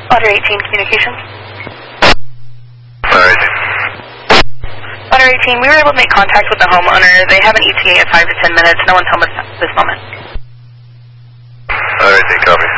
Otter 18 Communications. Otter 18. Otter 18, we were able to make contact with the homeowner. They have an ETA of 5 to 10 minutes. No one's home at this moment. Otter 18, copy.